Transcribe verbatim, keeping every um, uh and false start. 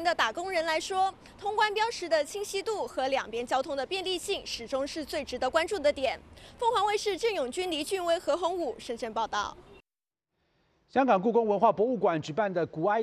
的打工人来说，通关标识的清晰度和两边交通的便利性，始终是最值得关注的点。凤凰卫视郑永军、黎俊威、何鸿武深圳报道。 香港故宫文化博物馆举办的古埃